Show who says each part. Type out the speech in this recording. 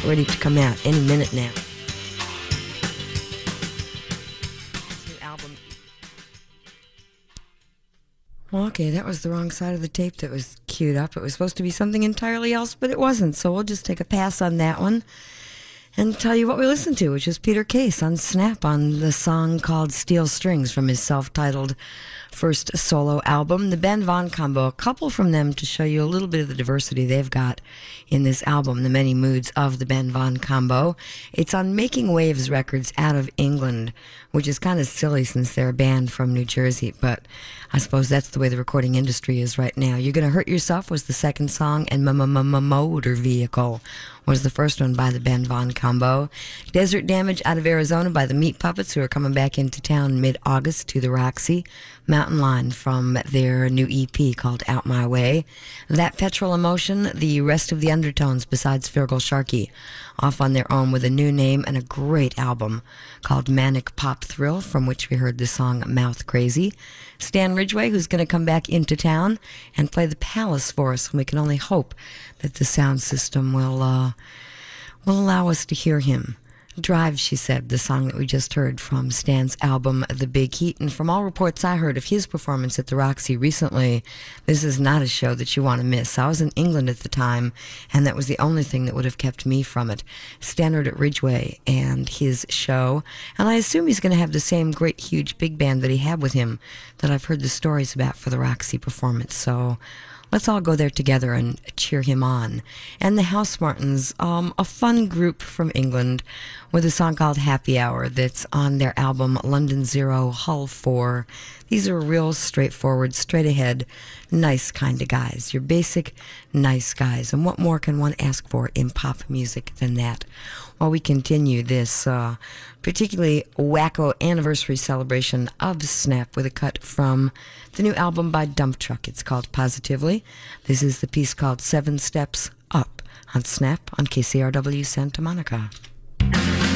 Speaker 1: ready to come out any minute now. New album. Okay, that was the wrong side of the tape that was queued up. It was supposed to be something entirely else, but it wasn't, so we'll just take a pass on that one and tell you what we listened to, which was Peter Case on Snap on the song called Steel Strings from his self-titled first solo album, the Ben Vaughn Combo. A couple from them to show you a little bit of the diversity they've got in this album, the many moods of the Ben Vaughn Combo. It's on Making Waves Records out of England, which is kind of silly since they're a band from New Jersey, but I suppose that's the way the recording industry is right now. You're Gonna Hurt Yourself was the second song, and Motor Vehicle was the first one by the Ben Vaughn Combo. Desert Damage out of Arizona by the Meat Puppets, who are coming back into town mid-August to the Roxy. Mountain Line from their new EP called Out My Way. That Petrol Emotion, the rest of the Undertones besides Virgil Sharkey, off on their own with a new name and a great album called Manic Pop Thrill, from which we heard the song Mouth Crazy. Stan Ridgway, who's going to come back into town and play the Palace for us, and we can only hope that the sound system will allow us to hear him. Drive, She Said, the song that we just heard from Stan's album The Big Heat, and from all reports I heard of his performance at the Roxy recently, this is not a show that you want to miss. I was in England at the time, and that was the only thing that would have kept me from it. Stannard at Ridgway and his show, and I assume he's going to have the same great huge big band that he had with him that I've heard the stories about for the Roxy performance, so let's all go there together and cheer him on. And the Housemartins, a fun group from England with a song called Happy Hour that's on their album London Zero, Hull 4. These are real straightforward, straight ahead, nice kind of guys. Your basic, nice guys. And what more can one ask for in pop music than that? While we continue this particularly wacko anniversary celebration of Snap with a cut from the new album by Dump Truck. It's called Positively. This is the piece called 7 Steps Up on Snap on KCRW Santa Monica.